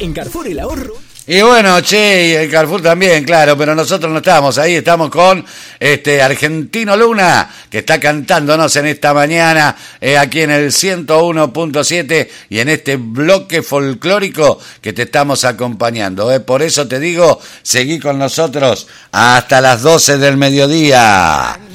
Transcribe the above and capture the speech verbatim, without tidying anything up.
En Carrefour el ahorro. Y bueno, che, y el Carrefour también, claro, pero nosotros no estamos ahí, estamos con este Argentino Luna, que está cantándonos en esta mañana, eh, aquí en el ciento uno punto siete y en este bloque folclórico que te estamos acompañando. Eh. Por eso te digo, seguí con nosotros hasta las doce del mediodía.